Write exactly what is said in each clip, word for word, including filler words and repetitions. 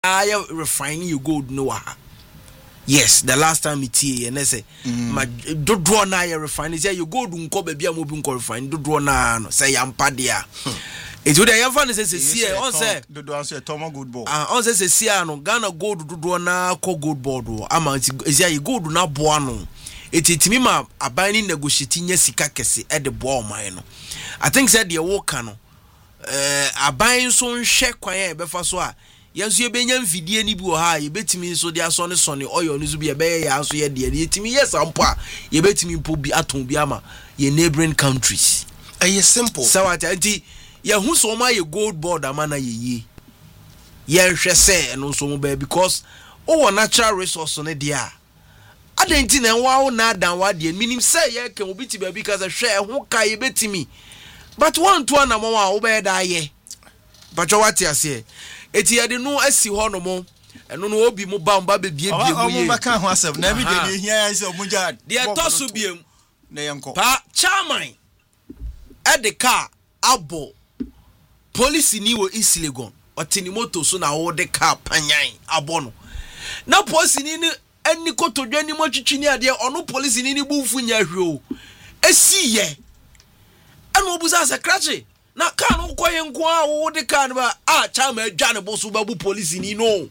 I refining your gold no aha. Yes, the last time it here and I say my do draw na you refine say you gold unko baby am obi unko refine do draw na no say yampa dia. It would have fun say see on say do do answer Tomo good ball. Ah on say see no Ghana gold do draw na ko gold board o ama say you gold na boa no. It itimi ma aban ni negotiate nya sika kese e de boa o man no. I think said the work no eh aban so nhwe kwan e be fa so a yanso ye benya mfidie ni bi wo ha ye betimi so de aso ne so ne oyo ne so bi e be ya so ye de ye timi yes ampo a ye betimi mpo bi aton bi ama ye neighboring countries eh ye simple so what anti ye hu so ma ye gold board ama na ye ye ye hwe se no so mo be because o natural resource ne de a adenti na wa wo na dan wa de minim say ye kan obi ti ba bi ka se hwe ho ka ye betimi but one to na mo wa wo be da ye but what you say eti yade no asi ho no mo eno no obi mo ba mba be bie bie mu ye o mo ka ho asem na bi de hia se o mo ja de tosu biem na yenko pa chairman e de car abo police ni wo Isilegon otini moto so na wo de car panyan abo no na police ni ni ani kotodwa ni mo twitwi ni ade ono police ni ni bufu nya hwe o esi ye eno obuza secretary na kan no koye nko a wo de kan ba a chama adwa ne boso babu police ni no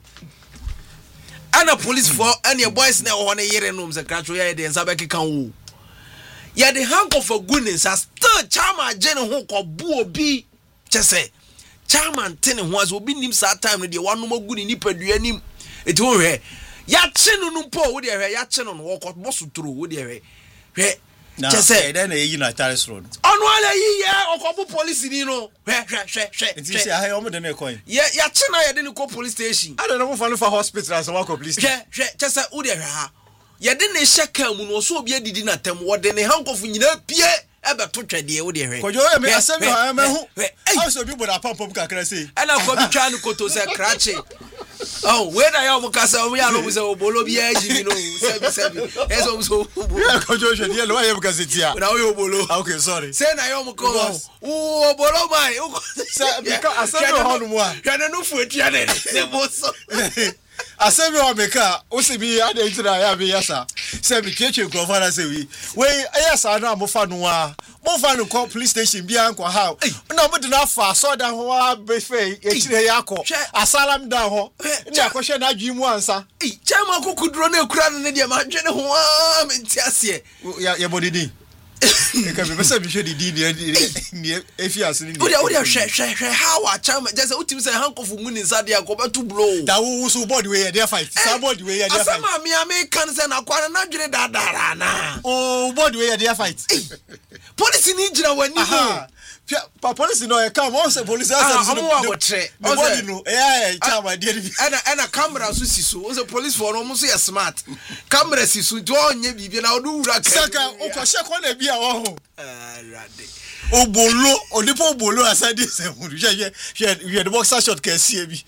ana police for any boys na ho na yere no secretary ya de nsa be kan wo ya de hank of a goodness as still chama je ne ho ko bu obi chese chama tene ho as obi nim sa time no de wanu maguni ni padua nim eti ho hwe ya che no no po wo de hwe ya che no no wo ko boso turu wo de hwe hwe chese then e na Charles Road onu ala yi ya okobu police ni no hwe hwe hwe hwe enti se ahe o mo de na coin ya ya che na ya de ni ko police station I don't know for for hospital as wa ko police hwe hwe chese wo de hwe ha ya de na sheka mu no so obi adidi na tem wo de ne hankofu nyina pie ebe to twede wo de hwe kojo e me asem ha me hu how so bi boda pampom kakra sei ana ko bi twa no koto se krache oh where na ya mo kasa o ya no mo se obolo bi aji no sebi sebi eso so ya kojo hwe de lo ya mo kasa tia na o yo obolo okay sorry say na yo mo ko o obolo mai o se because asem ho no mo a hwe na no fu atia ne ne mo so asemi o meka o se bi ade ntira ya bi yasa se bi keche nkrofo na se wi we yasa na mo fa no a mo fa no ko police station bi an ko ha na mo de na fa so da ho a be fe e kire ya ko asalam da ho ni akohwe na adwi mu ansa eh chama kokuduro na ekura ne de ma dwene ho a menti ase ya ya bodidi e ka be be se bi hwe didi ni efi ase ni odi odi hwe hwe hwe how a chama just utim say hankofu mu ni sade akoba to blow da wo so body we ya dey fight sa body we ya dey fight asama mi ame kan say na kwa na dwene dadara na oh body we ya dey fight police ni gira wani ho pa police no e come on say police answer no mo abotre o body no eh chama dey ana ana camera so siso o say police for no mo so ya smart camera siso to onye bibia na odu wura ka saka o ko she ko na bia wo ho ah rade obolo onipo obolo asadi se huru je je je the boxer shot ka sie bi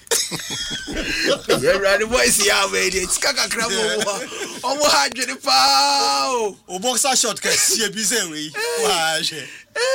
yeah rade boys ya we dey kaka kramo o mo ha dwene pa o boxer shot ka sie bi se we wa je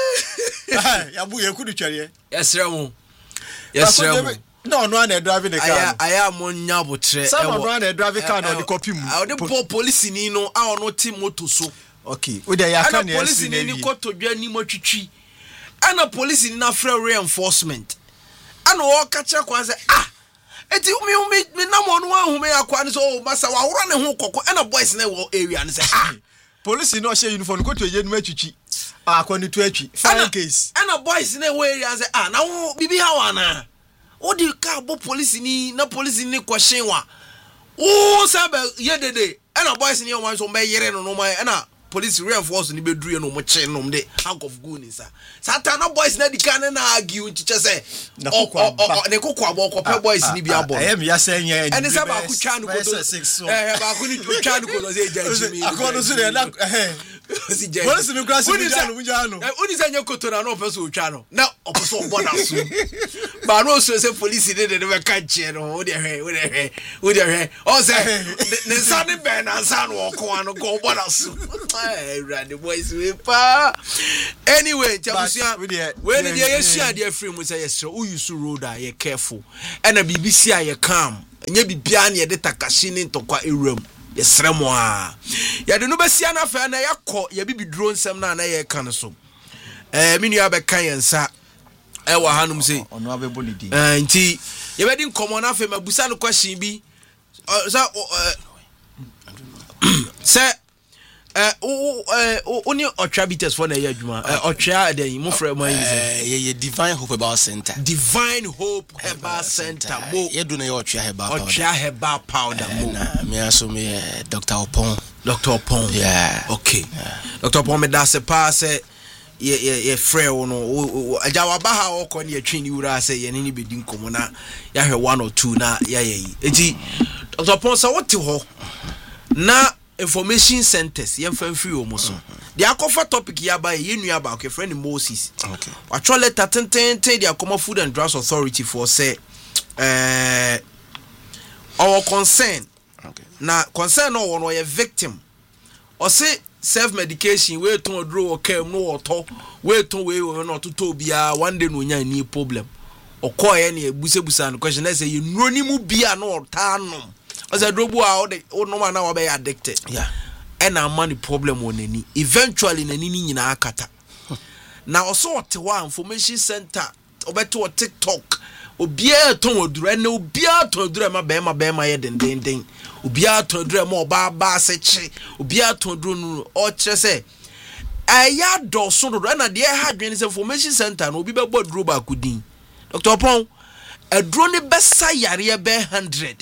ya bu ye kudu twere yesremo yesremo no no na drive the car aya aya mo nya botre some no na drive car no the copy mu o de police ni no a ono ti moto so okay we dey ya kan yes police ni ni kotodwa ni motwitwi ana police ni na free reinforcement ana o kacha kwa say ah eti mi mi na mo no ahume akwa ni so o masa wa horo ne ho kokko ana boys na wo area ni say ah police ni o she uniform ko to ye nu atwitwi akwa ni to atwi fire case ana boys na wo area say ah na wo bibi ha wana o di ka bo police ni na police ni ko shenwa o sabe ye dede ana boys ni o man so be yere no no man ana police reinforce ni bedru no mo che no de hank of goodness satana boys na di kan na argue nchiche say na kokwa ne kokwa bo ko boys ni bi abo eh me ya say yen ene say ba ku twa no ko eh ba ku ni twa no ko say janji mi akono so na eh si janji police ni cross mi jano mu jano uni say nyokoto na no person twa no na oposo oboda so ba no so say police dey dey be kan che no wo dey hwe wo dey hwe wo dey hwe o say ne sa ni be na sa no ko anu go oboda so eh run the boys we pa anyway chabusia we dey dey share dey free mu say yes so who you so road are you careful and a B B C are you calm enye bibia na ye de takashi ne ntokwa ewuram ye sremo a ye de no besia na fa na yakọ ye bibiduro nsem na na ye kan so eh minu ya be kan yensa e wa hanum sei ono abebo ni di eh nti ye be di nkomo na fa mabusa no question bi sa se eh o o oni otwabites for na ye adwuma eh otwa den mo frɛ mo ayi eh ye Divine Hope Herbal Center Divine Hope Herbal Center mo ye do na ye otwa herbal powder otwa herbal powder mo na me aso me Doctor Opon Doctor Opon yeah okay yeah. Doctor Opon me da se pa se ye ye ye frɛ wo no aja wa ba ha wo kɔ ne atwi ni wura se ye ne ni bedi nkomo na ya hwɛ one or two na ya ye yi enti Doctor Opon sa wote ho na information centers yem fan free omo so the akofa topic ya ba ye nua ba okay friend Moses okay watch letter ten ten ten the Akoma Food and Drugs Authority for say eh our concern okay na concern no one or victim or say self medication we ton odro okay no oto we ton we we no to bia one day no nya ni problem okoye na ebusebusa no question say you nro ni mu bia no ota no as a drobu a o no man na we be addicted yeah and a money problem on any eventually na ni nyina akata na also what information center obeto TikTok obia ton oduro na obia ton oduro ma be ma be ma ye den den den obia ton oduro ma oba ba se chi obia ton oduro no o kire se aya do so do na de ha dwen information center no obi be boduro ba kudin Doctor Opon aduro ne besa yare be one hundred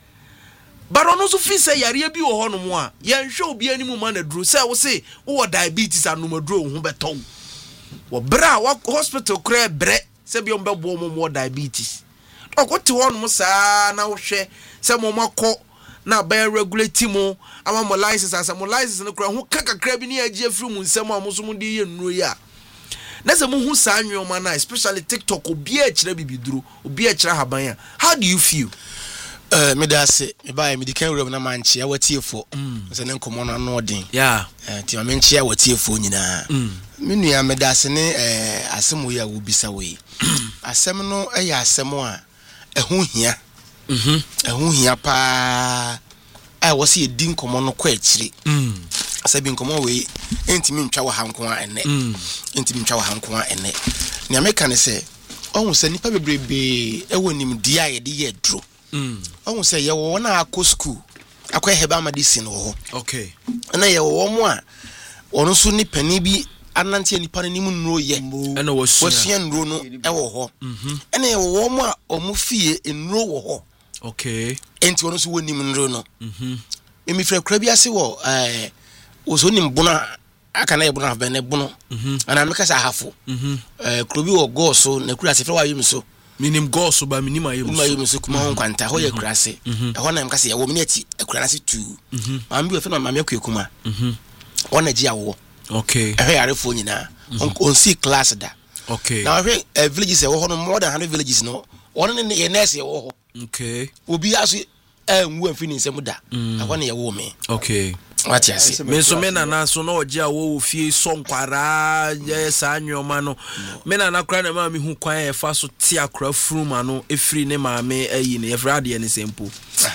but ono so fi say yare bi wo hono mo a ye nhwe obi animu ma na duro say wo say wo diabetes anoma duro ho beto wo bra wa hospital kra bre say bi o mbe bo mo diabetes okote hono mo saa na wo hwe say mo makọ na ba regulate mo ama mo license asa mo license no kra ho kakakra bi ne agi afiri mu nsem a mo so mo de ye nnuro ya na say mo hu saa nwoma na especially TikTok obi a kira bibiduro obi a kira haban ya how do you feel? Uh, me da se me ba me di kan wura na manche awatiefo se ne nkomo no no odin yeah eh ti ma menche awatiefo nyina me nua me da se ne eh asem ya wo bisa we asem no eh ya asem a ehu hia mhm ehu hia pa ai wo se di nkomo no kwa akire mm asabi nkomo we entimi ntwa wo hanko a ene entimi ntwa wo hanko a ene ne ameka ne se ohun se nipa bebrebe ewo nim dia ye de ye dro Mm. Owu say ye wo na akọ school akọ herbal medicine wo. Okay. Na ye wo mo a ono so ni pani bi anante nipa ni mu nro ye. Na wo sua nro no e wo ho. Mhm. Na ye wo mo a omu fie nro wo ho. Okay. Enti ono so woni nro no. Mhm. Emi fra kra bi ase wo eh wo so ni mbona aka na ye bona ba na bono. Mhm. Ana meka sa hafo. Mhm. Eh kro bi wo go so na kura se fra wa yim so. Minim go so ba minim ayem so ayem so kuma ho kwanta ho ye kurase e ho na mkase ye wo mini ati akurase tu ma mbi we fe na ma me kwekuma mhm wona gi awo okay e yare fo nyina on see class da okay na we villages e wo ho no more than one hundred villages no wona ne ye nurse ye wo ho okay obi aso eh nwu afini nsem da ho na ye wo me okay what you say me so me na na so no ogia wo fie so nkwara ye sa anwoma no me na na kra na ma me hu kwan e fa so ti akra fruma no efiri ne ma me ayi ne efra de ne sempo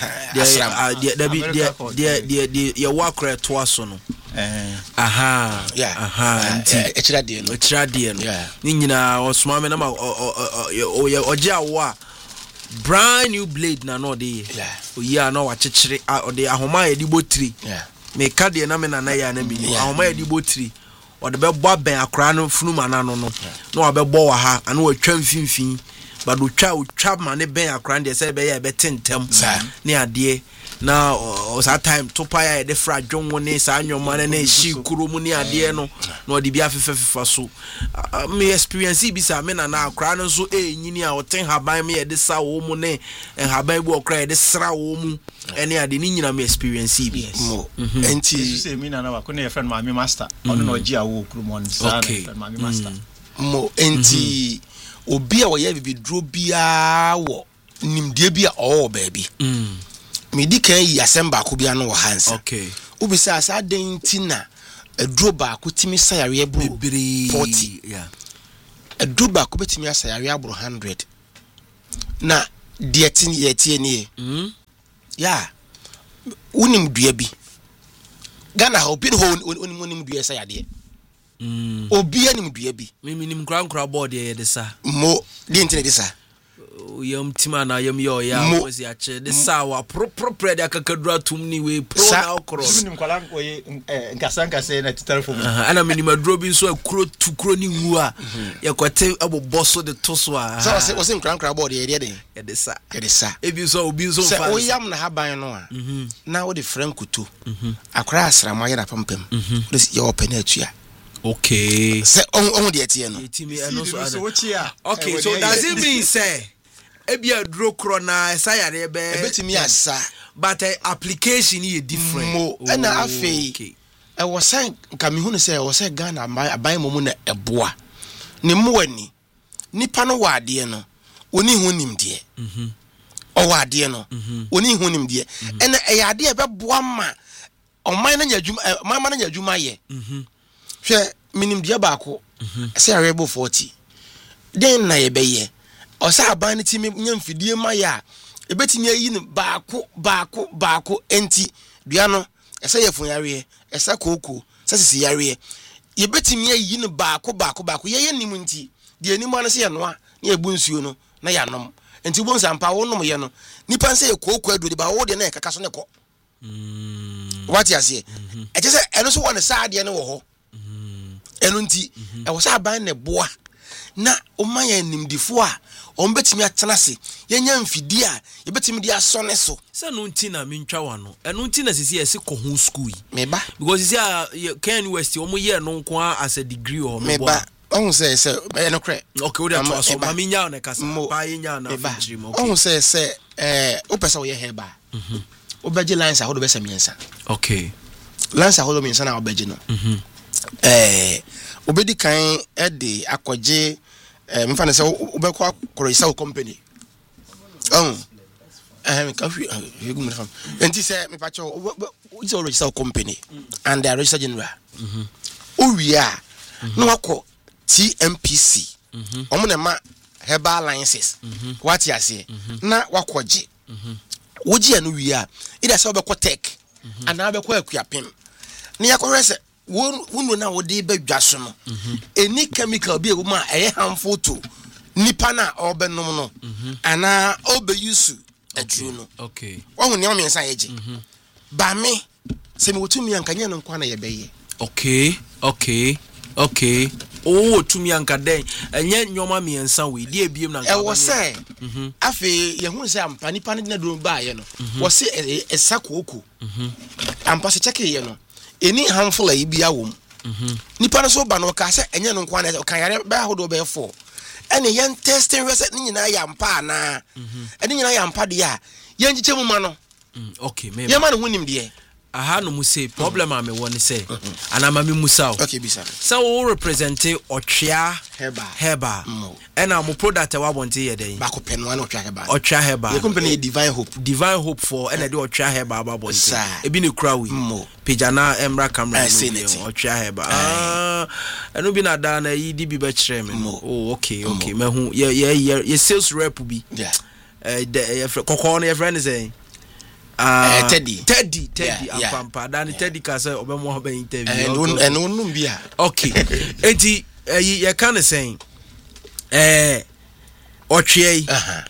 de de de de de ye wa kra to aso no eh aha yeah aha nti e chira de no e chira de no ni nyina osoma me na ma ogia wo a brand new blade na no de yeah oyi a no wa chechire o de ahoma ye di botiri yeah me kade na me na na ya na mi ahoma ye di botiri o de be bɔ ben akra no funuma na no no na wa be bɔ wa ha ana wa twa mfimfin ba do twa o twa ma ne ben akra de se be ya be tentem ne ade na o sa time to pa ya de fra dwon ne sa anwoma ne na shi kuro mu ne ade no na o de bi afefefa so me experience bi sa me na na akra no so e nyini a o ten haban me ye de sa wo mu ne haban bi o kra ye de sra wo mu ene ade ni nyina me experience bi mo enti say me na na ko ne friend mami master ono no gi awo kuro mo ne sa friend mami master mo enti obi a wo ye bibidro bia wo nimdie bia o baby mm me di kan yi asemba ko bia no wo hansa okay obi say asa den tina adro ba ko timi sayare abro forty yeah adro ba ko betimi asayare abro one hundred na de tin ye tie nie mhm ya unim dua bi Ghana ho bi ho onim onim dua sa yade mm obi anim dua bi me minim kra kra board ye de sa mo de ntin de sa yam tima na yam yo ya was ya che de sa wa pro pro pre de akakadura tum ni we pro na okro minim kwala nkoye nkasa nkasa na telefone ana minim aduro bi so akuro tukuro ni wu a ye kwete aboboso de toso a so was was nkran kra board ye de ye de sa ye de sa e bi so obi so fa fa o yam na haban no a na wo de frankuto akra asrama ye na pampam de ye open atua okay se on on de tie no etimi eno so so chia okay so does it mean say ebi aduro kro na esa yare be ebetimi asa but uh, application is different mo na afei e wo san ka me hunu say wo say Ghana aban mo mu na eboa ne mo ani nipa no wade no oni hu nimde mhm o wade no oni hu nimde ena e yade e beboa ma oman na nyadwuma mama na nyadwuma ye mhm hwe minimde baako say arebo forty den na ye beye o say aban ti nyamfidie ma ya ebetimi ayi ne baako baako baako enti dua no esa yefun yare esa koko sasisi yare yebetimi ayi ne baako baako baako ye yenim nti de anim ana se ye no a na ebu nsuo no na ya nom enti bo nsampa wo nom ye no nipa nse ye koko adodi ba wo de na ekaka so ne ko mm what you say e je se eno so wona saade ne wo ho mm eno nti e wo sa ban ne boa na o man ya nimdifo a o mbetimi atenase yenya mfidi a yebetimi dia sone so se no nti na mentwa wa no eno nti na sisi ese ko ho school yi meba because sisi a Ken University o mo ye no nko as a degree o meba on say say eno kre okay we dey to so ma minya na kasa pa yenya na fitri mo okay on say say eh o pesa wo ye heba mhm o beje lines a ho do besa miensa okay lines a ho do miensa na o beje no mhm eh obedi kan e de akoje eh mfa na say obekwa korisa company um eh ka hwi hegu me fam enti say me pa cho o je register company and the register general mhm o wi a no akọ T M P C mhm omo na ma herbal licenses what you say na wakoje mhm woji anu wi a ida say obekọ tech and na obekọ akuapem na yakọ se wonu na wode badwa so no any chemical be ma eye harmful to nipa na obenom no ana obeyusu aduru no okay wonu ne omensa yeje ba me se me wotumi ankanya no nkwa na ye beye okay okay okay oh tumi anka den enye nyoma miensa we die biem na nka e wo se mhm afi ye hu se ampa nipa na do ba ye no wo se esakoko mhm ampa se cheke ye no any harmful ayi bia wom mhm nipa no so ba no ka se enye no nkwa na kan yare ba hodo be four ene yen testing reset ni nyina ya mpa na mhm ene nyina ya mpa de a yen giche mu ma no okay me ye ma no hunim de aha no mu say problem am me won say ana ma me musa okay bisa so we represent otwea heba heba ena mo product wa bonte ye den ba ko penu ana otwea heba otwea heba the company divine hope divine hope for ena de otwea heba ba bonte ebi ne kura wi pejana emra camera no otwea heba ah eno bi na da na yi di bi ba kire me oh okay okay mahu ye ye ye sales rep bi yeah eh kokko no ye friend say ah uh, Teddy Teddy Teddy yeah, apampa yeah, dan yeah. Teddy ka say obemo ho ba interview and and onum bia okay enti eh ye kan say eh otwe aha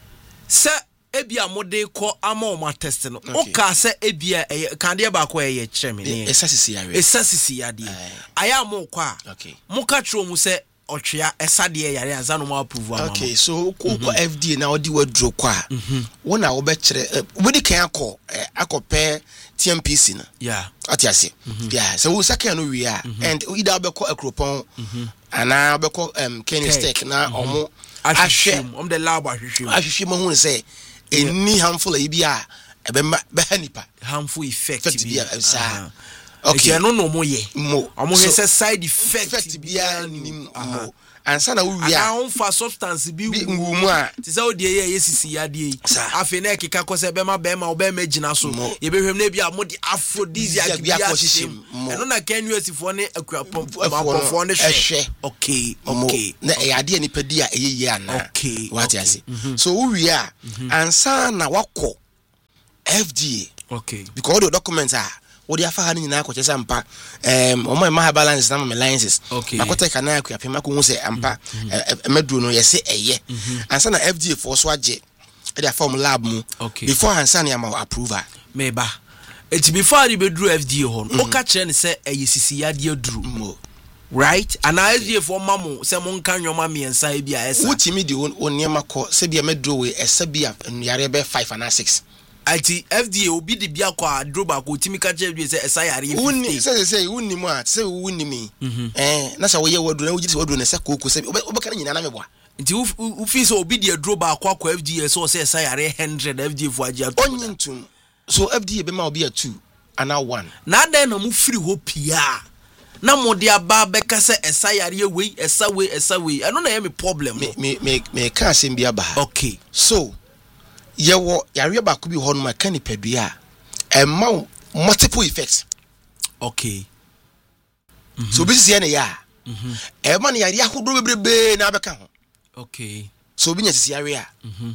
se ebia mode ko ama o ma test no o ka se ebia kan de ba ko ye kire me ne esasisi yare esasisi yade aya mo ko a okay mo ka tro mu se otwea esade yare anza no mo approve ama okay so ko F D A na odi wadro kwa wona wo be kire wodi kan akọ akọpe T M P C na yeah atiase yeah so wo second no we are and either be ko akropon ana be ko um Kenny Steak na omo ahwehwem om the lab ahwehwem ahwehwem hu say any harmful e bia e be be hanipa harmful effect bia sa okay no no mo ye mo omo he say side effect bia nim mo ansa na wo wi a ana fa substance bi ngumu a ti say odi ye yesisi yade yi afi na ekeka ko say be ma be ma be ma gina so ye be hwem na bi a mo di aphrodisiac bi a shim eno na kan usifo ne akuapofo ne hwe okay okay na e ade ni padi a eyeye ana okay what you say so wo wi a ansa na wakọ F D A okay because the documents are what you fa nyina ko chese ampa um o my ma balance na my licenses akota ka na akua pema ko hu se ampa meduro no yese eye ansa na F D A for so age e da form lab mu before ansa na am approval meba eti before the bedru F D A ho no o ka kire ne se eye sisi yade aduru right and F D A for mamu se mo nka nwoma miensa e bia esa wutimi di onniema ko se bia meduro we esa bia yare be five and six ati F D A obi de bia kwa droba ko timi ka kire se esa yare fifty wonni se se wonni mu a se wonni mi eh na sa wo ye wadu na wo gisi wadu na se kokko se obeka nyina na meboa nti u fi so obi de droba kwa kwa F D A so se esa yare one hundred F D A fo agia onyin tum so F D A be ma obi a two and now one na den na mu free ho pia na mode aba beka se esa yare we esa we esa we eno na ye me problem me me me me ka asem bia ba okay so ye wo yare ba ko bi ho no ma ka ni padua e ma multiple effects okay mm-hmm. so bi se ne ya mhm e ma ne yare ahodo bebrebe na beka ho okay so bi nya sisi yare a mhm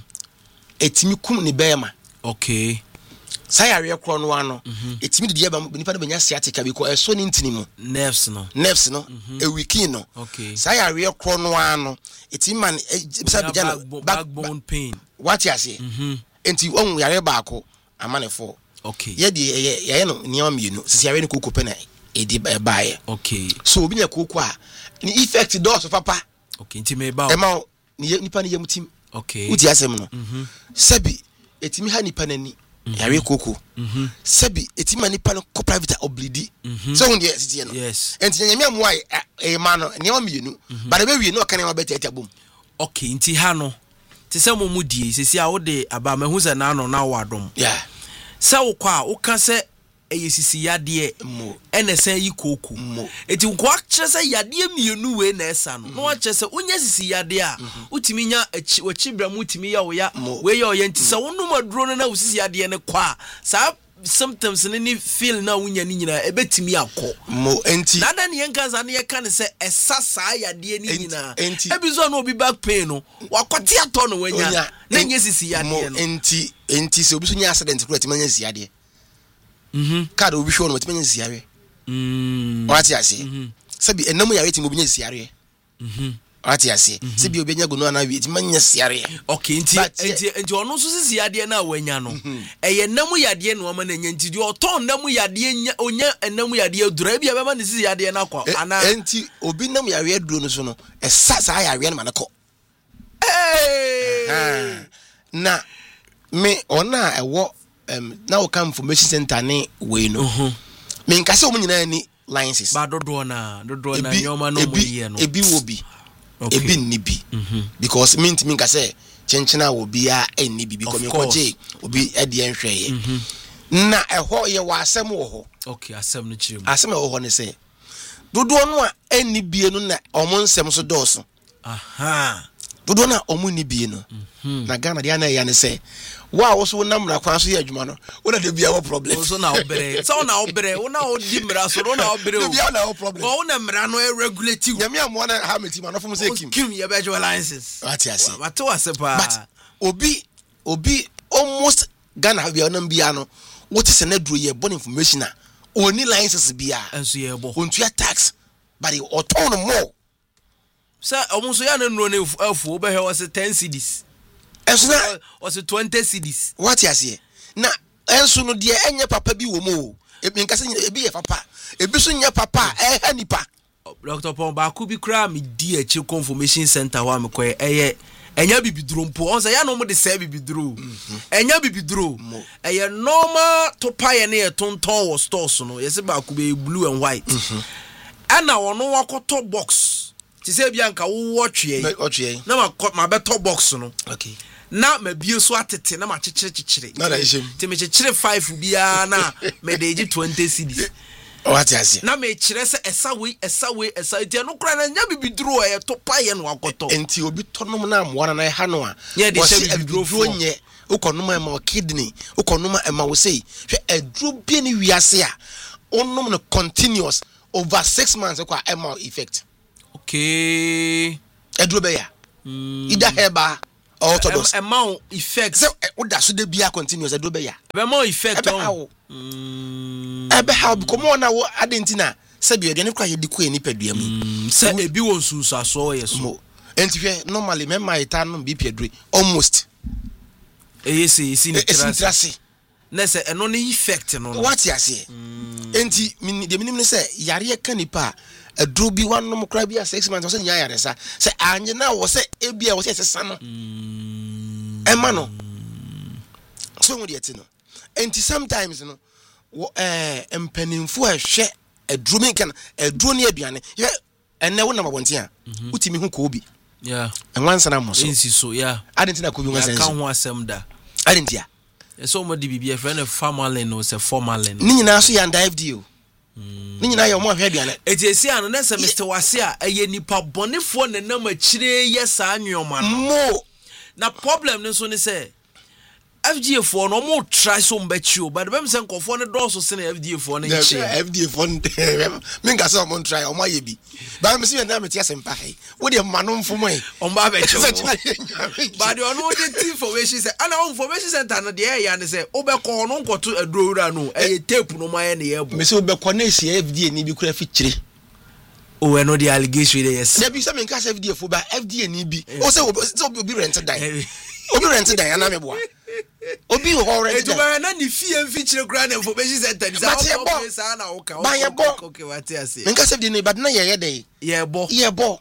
etimi kum ni bema okay say yare kro no ano etimi de ba nipa na benya sciatica because e so ni ntini mu nerves no nerves no e weaken no okay say yare kro no ano etimi man bisa bija no backbone pain what you say mhm enti on yare ba ko amane for okay ye de ye ye no niam mienu sisi yare ni kokko pe na e di ba ye okay so obi nya kokko a ni effect does papa okay enti me ba e ma ni nipa ni yamutim okay uti asem no mhm sabi etimi ha nipa nani yare kokko mhm sabi etimi nipa no ko private oblidi so hun de sisi no yes enti nyame amoa e ma no niam mienu ba de be wie no kan ma beti atabum okay enti ha no ti se mo mudie sisi a wo de aba mahu se na no na wadom yeah se wo kwa wo ka se eye sisi yade mo ene se yi koku eti wo kwa kire se yade mienu we na esa no no wa kire se onya sisi yade a utimi nya wo chibra mu utimi ya wo ya we ya oye nti se wo no maduro no na wo sisi yade ne kwa sa symptoms ne ni feel na wonya ni nyina ebetimi akọ mo enti nada ne yenka za ne yeka ne se esa sa yade ni nyina ebizo na obi back pain no wakote ato no wanya na nye sisi yade no mo enti enti se obi so nya accident kura timanya sisi yade mhm kada obi show no timanya sisi yade mm what you say sabi enam yare timi obi nya sisi yade mhm what you say sabi obi nya gono na wi timanya sisi yade okay enti enti enti ono so sisi yade na wanya no eye nam yade no ma na nya enti di oton nam yade nya onya enam yade adura bia be ma ne sisi yade na kwa ana enti obi nam yare aduro no so no esa sa yare no ma na ko eh na me ona ewo um na wo come information center ne we no me nkase o nyina ni licenses ba dodo na dodo na nyoma no mo ye no ebi wo bi ebi ni bi because me ntimi nkase chenchena wo bi a eni bi because me koje obi e de enhweye na eho ye wa asem wo ho okay asem no chire asem wo ho ne se dodo no a eni bi no na omo nsem so doso aha dodo na omo ni bi no na Ghana dia na ya ne se wa wo so nam na kwan so ye adwuma no wo na de bia wo problem so na obere so na obere wo na odi mra so na obere o bia na wo problem wo na mra no regulate you nyame amoa na ha meti ma no fom se kim kim ye be jo licenses what you say what was sepa but obi obi almost Ghana bia no bia no what is na duro ye born information a oni licenses bia enso ye bo ontua tax but the autonomo sa omunso ya na nro na afu obe he was ten cedis enso na was twenty cedis what you say na enso no de enye papa bi wo mo ebi nkase ebi ye papa ebi so nya papa eh ha nipa Doctor Pon ba ku bi kra me di echi confirmation center wa me koy eye enya bibiduro mpo on say ya no mo de say bibiduro enya bibiduro eye normal to pie na ye tonton wo stores no ye se ba ku be blue and white ana wono wakoto box ti se bia nka wo wotwe na ma ma beto box no okay na ma bie so atete na ma chechire chechire na da ishem ti me chechire five bia na me de ji twenty cedis what is it na me kyerɛ sɛ ɛsa we ɛsa we ɛsa tie no kra na nya bibiduro ɛ to pa ye no akoto enti obi tonom na amwara na ha no a ye de hye bibiduro fo nye ukonoma ema kidney ukonoma ema wo sei hwe aduro bi ni wiase a onom no continuous over six months kwa ema effect okay aduro be ya ida heba orthodox ema effect so oda so de bia continuous aduro be ya ema effect on mm ebe how because na wo adentina se bi aduane kwa ye di ko ni padua mu se ebi wo nsusu aso ye so enti hwe normally me my ta no bi padure almost eyesi isi ni trase na se eno ne effect no what ya say enti de minim ne se yare ka nipa aduro bi wanom kra bi a six months so nya yare sa se anye na wo se ebia wo se sesa no ema no so mo de eti no enti sometimes no eh empanimfo a hwe aduro mi kan aduro ne aduane ye enne wo na mabonte a utimi hu ko obi yeah enwansa na mo so ensi so yeah adentina ko bi nwansa kan ho asem da adentia so mo di bibia friend of formalin no se formalin ni nyina so ya nda F D O ni nyina ya mo ahwe aduane etiesi ano na se Mister Wase a eye nipa bonefo ne nam akire ye sa anwoma mo na problem ne so ne se F D A for no more try so mbetio but bem se nkofo ne do so se na F D A for ne nche F D A for me nka so mo try o ma ye bi ba me se na me tia sempa he wo de manom fomo e o mba becho but you know the information say ana information center no de ya ne se obekọ no nkoto adurowura no e tape no ma ye ne ye bo me se obekọ na esi F D A ni bi kura fi kire o we no the allegation dey yes na bi se me nka F D A for ba F D A ni bi o se obi rent die obi rent die ana me boa obi ho rent die etuba na ni fie mfi kire kura na information center ni sa na oka okay what you say me nka F D A ni but na ye ye dey ye bo ye bo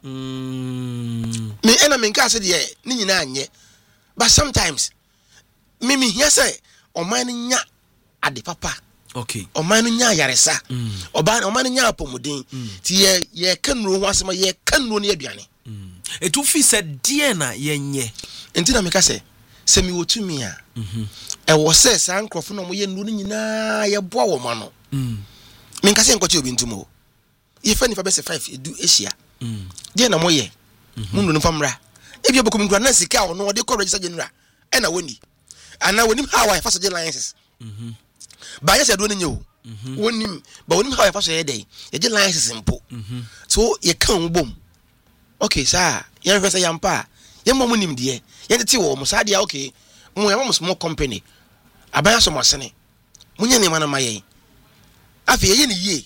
mm me ena me nka se de ni nyina anye but sometimes me me hear say o man nya ade papa okay o man nya yaresa o ba o man nya apomuden ti ye ye kanuro ho asema ye kanuro ne aduane etu fi se de na ye nye enti na me ka se se mi wotumi a e wo se san krofo no mo ye nuru nyina ye boa wo ma no me nka se nkoche obi ntumo ye fa ni fa be se five edu asia de na mo ye mundu no famra e bi obokum nkura na sika wo no de ko register general e na woni ana wonim how I first licenses mhm ba ya se do nye o wonim ba wonim how I first ye dey ye de licenses mpo so ye kan bom okay sir ye refer say yampa ye mo munim de ye de ti wo mo sa de okay mo ya mo small company abaya so mo sene munye ne mana maye afi ye ne ye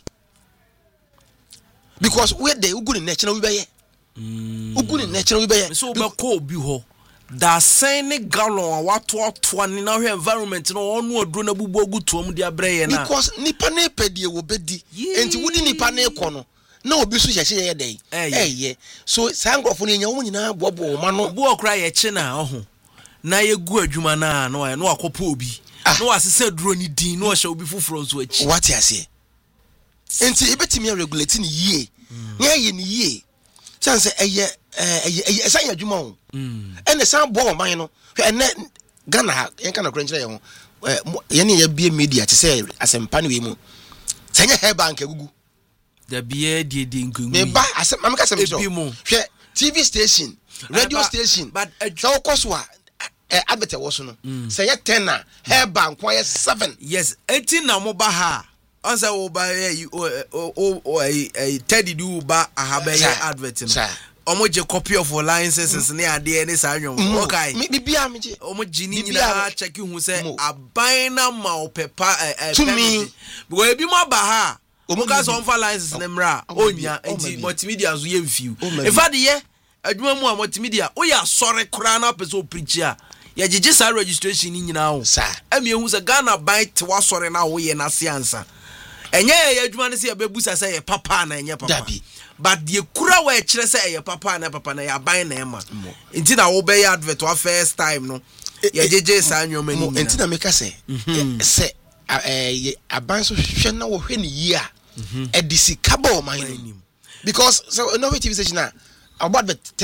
because we dey ugu ne national we be ye ugu ne national we be ye so be ko obi ho da sene gallon wato ato ni na hwe environment no onu oduro na bubu ogu to mu dia breye na because nipa na pedie wo bedi enti wudi nipa na ekọ no na obi so hyehye ye dey eh so sangrofo no nya wo nyina bobo ma no bu okra ye chi na oho na ye gu adwuma na no no akopo obi no asese duro ni din no hye obi fufuro so achi what you say enti ebetimi regulate ni yie na ye ni yie chance eye eye esa ya adwuma ho ene san bo man no ene Ghana yen kana kura nkyere ye ho ye ne ye bie media te say asempa ne we mu sanya hair bank agugu da bie die die ngungu me ba asem am ka sem so hwe T V station radio station but so koso a advert wo so no say ye ten na hair bank kwa ye seven yes eighteen na mo ba ha onse wo ba ye o o eh Teddy du ba ahaba ye advert no omo je copy of licenses ne ade ne sa anwom okay me bia me je omo jini nyina check hu se aban na ma opepa eh because ebi mo ba ha omo ka so on licenses ne mra onya enti multimedia so ye mfiu in fact ye adwuma mu a multimedia o ya sore kra na person preach a ye gege sa registration ni nyina ho emi ehu se Ghana ban te wa sore na wo ye na siansa enye ye adwuma ne se ye bebusa se ye papa na enye papa but the kura we kire say ye papa na papa na ya ban na ema enti na wo be ya advert wa first time no ye jeje sa anwoma ni enti na meka say se eh aban so hwe na wo hwe ni yi a edisi kaba o man because so no T V station na about the tenor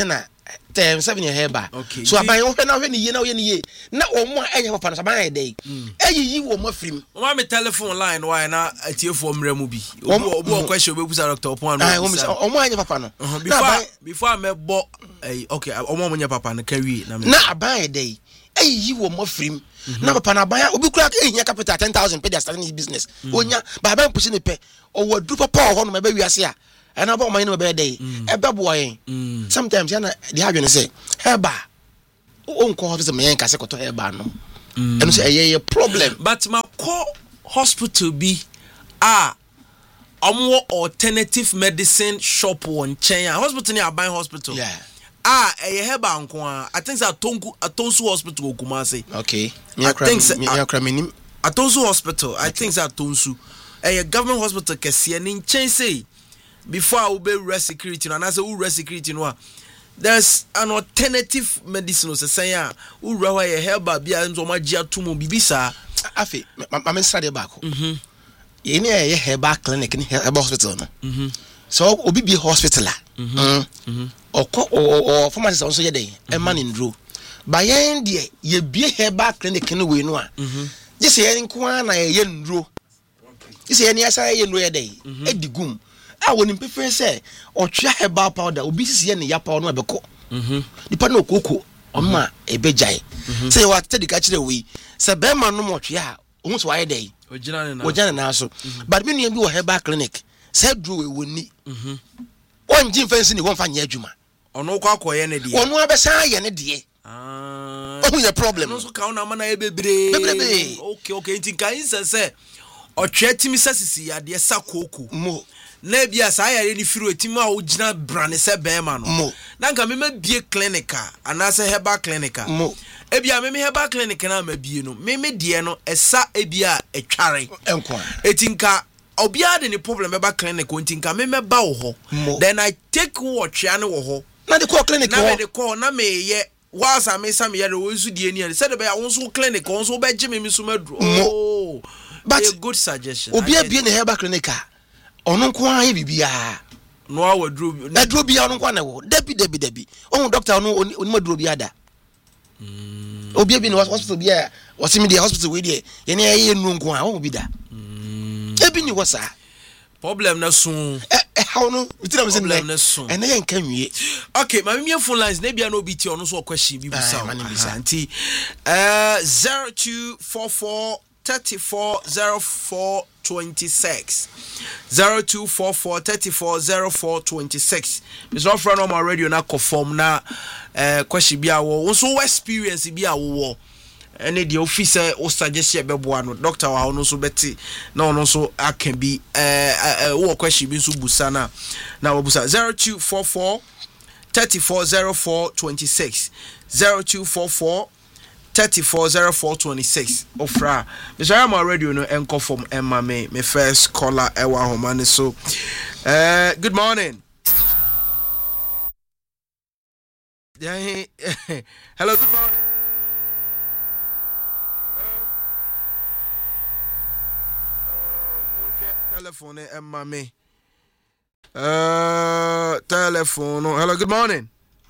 Tem seven year heba. Okay. So aban wo na hwe ni ye na wo ni ye. Na omo a enye papa no aban e dey. Eyi yi wo mo frim. Oma me telephone line why na atiefo mra mu bi. Obu obu question obu busa Doctor Opon no. Ah, omo anya papa no. Before before me bo eh okay, omo mo nya papa no kawie na me. Na aban e dey. Eyi yi wo mo frim. Na papa na aban obi kura ehia capital ten thousand pay their starting his business. Onya ba aban push ne pe. O wadu papa ho no me ba wiase a. And about my name, day, a baboy. Sometimes, Yana, the Hagan say, Herba, own call is a man, Casaco to Herbano. And say, a problem. But my core hospital be ah, a more alternative medicine shop on chain. Hospital near buying hospital. Yeah. Ah, a Herba, I think that Tonku, a Tonsu hospital, Kumasi. Okay. I think a Tonsu hospital, I think that Tonsu, a government hospital, Cassian in chain say. Before I will be rest security, and as a who rest security, no, there's an alternative medicine. So say, who rawa a herba be and so much tumo bibisa. Afi, my men study back. Mhm. You need a herba clinic in herba hospital. Mhm. So obi be hospital. Mhm. Mhm. Or or or pharmacist also yeday. A man in drew. By end ye ye be herba clinic in the way no. Mhm. Just say any kwan na ye ndro. You say any asa ye no yeday. E digum. I won prefer say or try herbal powder obi sisi ne yapa no ebeko mhm nipa na okoko oma ebejai say what tell the catch the way say be man no motwe a ohun so why dey ojina na ojina na so but me nua bi wo herbal clinic say draw we woni mhm on jin fancy ni won fa nya adwuma ono kwa akoye ne de ono abesa ye ne de ah oh your problem no so ka una mana e bebre bebre okay okay ntin kan say say otwe timi sasisi ya de sakoko mo na bia sa ya ni firo etimi a ogina brane se bema no na nka me ma bie clinica anase herbal clinica e bia me me herbal clinic na ma bie no me me de no esa e bia etware enko etinka obia de ni problem herbal clinic ontinka me me ba wo ho then I take watch ya ne wo ho na de call clinic na me de call na me ye was I me some ye de wo su die ni e se de be ya won so clinic won so be gime me so madru oh but a good suggestion obia bie ne herbal clinic ono nko aye bibia no awadro na dro bia ono nko na wo debi debi debi ohun doctor ono oni madro bia da mm obi bi no hospital bia wasimi dia hospital we dia ye na ye nu nko a ohun bi da mm ebi ni wasa problem na so eh how no bitina me se problem na so ene ye nka nwie okay ma me phone lines na bia na obi ti ono so question bi busa anti uh zero two four four thirty-four zero four twenty-six zero two four four thirty-four zero four twenty-six Mister Friend on my radio na conform na eh question bi awo wo so experience bi awo ene the officer o suggest e bebo no doctor wa no so beti na ono so akan bi eh wo question bi so busa na na wo busa zero two four four thirty-four zero four twenty-six zero two four four thirty-four zero four twenty-six ofra Mister Ama radio no enko from Emma me me first caller ewa homane so uh good morning yeah hello good morning telephone Emma me uh telephone hello good morning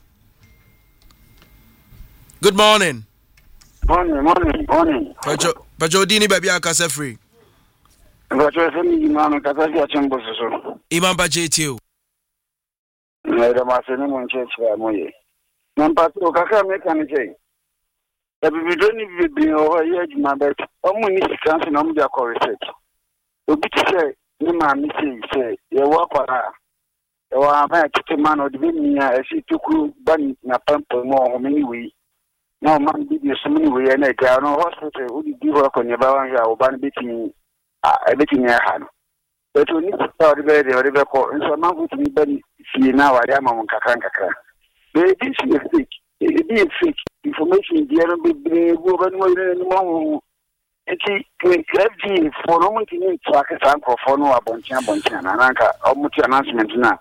good morning Morning, morning, morning. Pacho, Pacho dini baby akase free. Pacho semi imam kasa ya chembo so. Imam Pacho tio. Na ida masene mo nchechi ya moye. Na mpato kaka meka ni je. Ya bibidoni bibi o ye juma bet. Omo ni sikansi na mo dia ko research. Obi ti se ni ma mi se se ye wa kwara. E wa ma kiti man o dibi nia e si tuku ban na pampo mo o meni wi. No man bi so many we na ka no hospital we di work on yaba wan ya oban betimi a betimi ha no but we need to start the the the ko so man go to be bani fi na wa ya mam kakran kakran be this is fake it be fake information there no be be go ban mo ni mo enti F D A for no mo tin track san ko for no abonchen abonchen na nanka o mo ti announcement na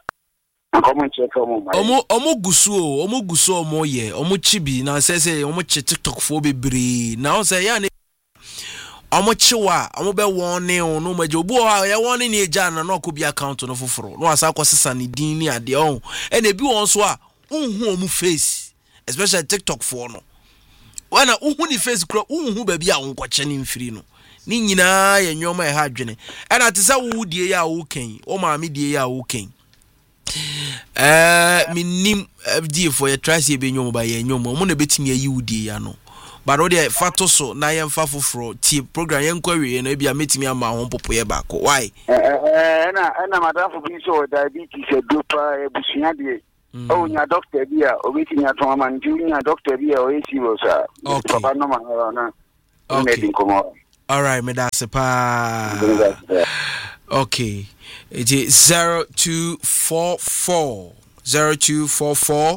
Omo omo gusu omo gusu omo ye omo chibi na say say omo chi TikTok fo bebre na o say ya ne omo chiwa omo be won o no maje obu o ya won ni eja na no ko bi account no foforo no asa ko sesa ni din ni ade on e na bi won so a unhu omu face especially TikTok for no wana unhu ni face kro unhu ba bia wonkwache ni mfiri no ni nyina ye nyoma e ha adwene ana te sa wo die ya wo ken o ma me die ya wo ken eh minim die for ye try se be nyoma ba ye nyoma mo na betimi ayi wo die ya no but o de fato so na ye mfa foforo ti program ye nkwa wie na bia metimi ama ho popo ye ba ko why eh na na madam for bi so diabetes e dopa e busunya de oh nya doctor bia o bi nya to man ju nya doctor bia o esi wo sa papa no man na okay all right me that's pa okay it is zero two four four zero two four four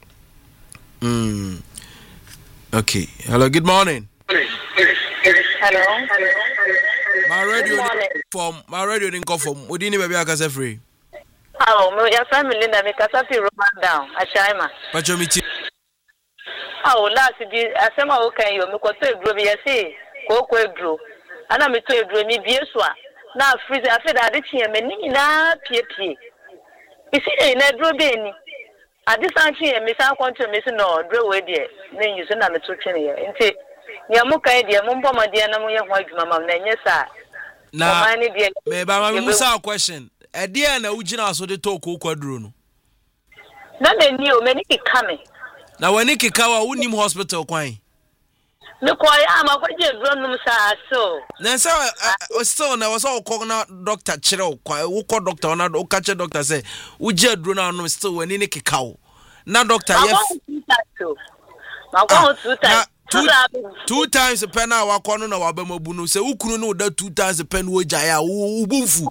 mm okay hello good morning hello my radio from my radio didn't come from we didn't baby akase free oh me ya family na me kasa fi Roman down achaima pacho miti oh last bi asema o kan yo me ko to edro bi yesi ko ko edro ana me to edro mi bi eso a na freeze afi da de chie me ni na pie pie isi e na edro be ni ade san chie me san kwonto me si no dro we de na yuso na me to twene ye nti nya mo kan de mo mpo ma de na mo ye ho adwuma mam na nye sa na me ba ma me sa question e de na ugina so de to ko kwaduro no na me ni o me ni kame na wani kikawa unim hospital kwan me kwa ya ma kwa je dro num sa so na so o still na was all call na doctor chire kwa wo call doctor na o ka che doctor say wo je dro na no still wani ni kikawo na doctor yes ma kwa two times two, two times per na wa kwa no na wa ba mabu no say ukunu no da two times per no ja ya wo bufu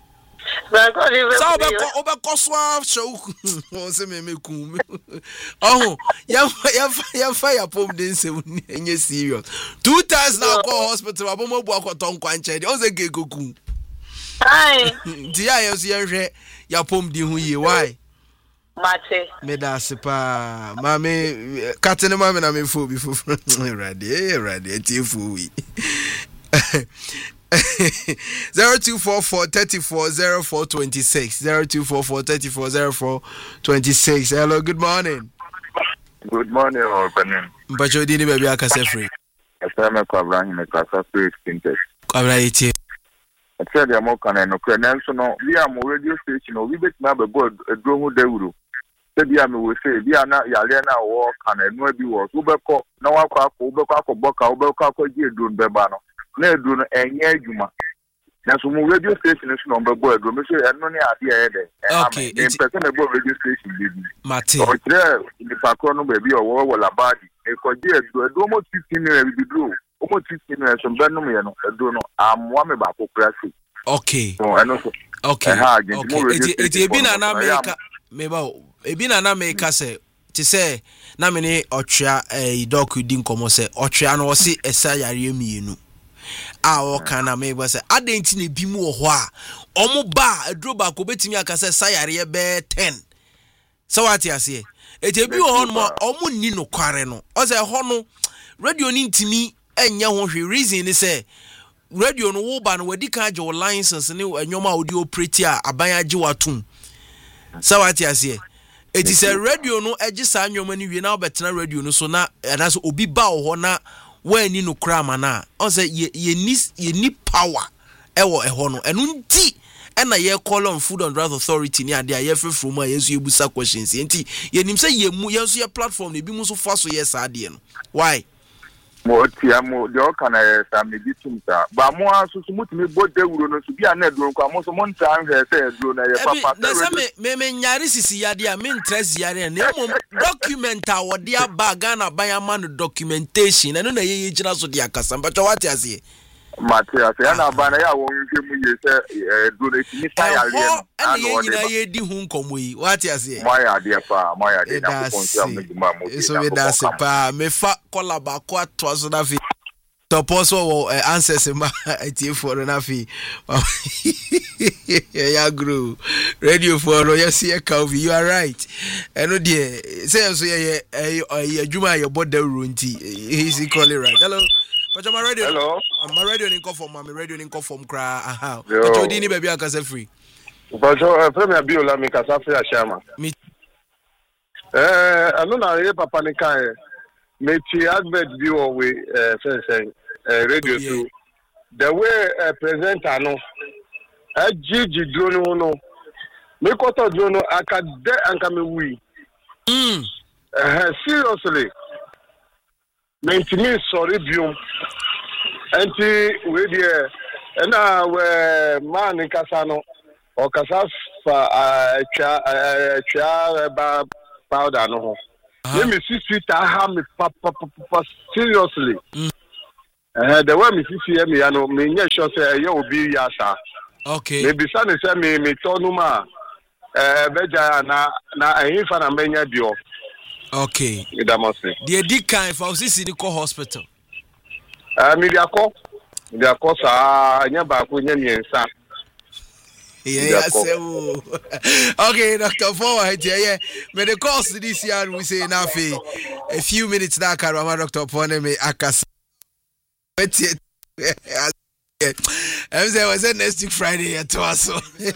so be ko obe ko so show o se me meku oh ya ya ya fire pom den se enye serious two times na go hospital abomo bu akoto nkwa nche de o se ge goku ai di ya yo se yenhwe ya pom di hu ye why mate me da sepa mame katene mame na me fo bi fo ready ready ti fo wi zero two four four three four zero four two six zero two four four three four zero four two six. Hello, good morning. Good morning, Opening. Mpacho di ni baby akase free. Asame kwa Abraham ne kasa free stinted. Kwa Abraham. I said ya mo kana no credential no we am radio station no we bet na be board edro hu dawuro. Se bia me we say bia na yale na wo kana no bi wo so be ko na wa kwa ko be ko akobọka wo be ko akọji edro be ba no. Na edro no enye adwuma. Na so mo radio station so no be board edro me say eno ne ade e de. Okay, in person be radio station bi. Mate. O kire ni pakro no be bi o wo wo labadi. E ko je edro edro mo fifteen naira bi dro. Almost fifteen years from Benham, you know, I don't know. I'm one about progressive. Okay. So I know. Okay. Okay. It it been an America. Maybe it been an America say to say na me ne otwa eh doku din komo say otwa no se esa yare mienu. A o kana me be say adenti na bi mu ho a omo ba adro ba ko betimi aka say sayare be ten. So what you say? It e bi ho no omo ni no kware no. O say ho no radio ni ntimi enya ho hwe reason ni say radio no wo ba no wadi ka je license ni enyoma audio operate a aban age watum sawati ase it is a radio no age sa nyoma ni wie na obetena radio no so na na so obi ba ho na wani no kra ma na on say ye ni ye ni power ewo eho no enu nti ena ye call on Food and Drug Authority ni ade ye frefro mu a yesu ebusa questions nti ye nim say ye mu ye so ye platform ne bi mu so fa so ye sa ade no why mo tia mo de o kana e sa me bi tumta ba mo aso so mutimi bode wuro no so bia na eduro kwa mo so mo nta anhwe se eduro na ye papa na se me me me nyare sisi yade a me interest yare na mo document a wode aba Ghana ban ama no documentation na no na ye ye gina so de akasa mbacho what ase Matia se na ba na ya wo nhwe mu ye se eduro na timi sa yare no na ye nyina ye di hu nkomo yi what ase mo ya de pa mo ya de na ko ponti am de ma mo so we da se pa me fa kola ba ko ato so na fi to poso answers ma ati for na fi ya grow radio for no yes ye Calvi you are right eno de say so ye ye adwuma ye boda runti he's equally right. Hello but my radio hello my radio in confirm my radio in confirm kra aha but you didn't baby akase free but so premier biola me kasa free ashama me Eh, I know ye papa ni kai. Me chi advert view we eh say eh radio too. The way uh, presenter no. A Gigi drone no. Me koto drone no akade anka me wi. Mm. Uh, seriously. Me ntimi sorry biom. Enti we there na we man kasa no. O kasa fa twa twa ba powder no ho. Me me sisi ta ha me papa papa seriously. Eh the way me sisi me ya no me nya sure say e obi ya sa. Okay. Maybe son say me me tonuma eh beja na na ehin fa na menya dio. Okay. Ida must say. The di kan for sisi di call hospital. Ah me dia ko. Dia ko sa nya ba ko nya miensa. Yeah, so okay, Doctor Forward here. Yeah, may the course this year we say now a few minutes now. Karama Doctor Pone me akas. But yet, I was was next week Friday at Twaso.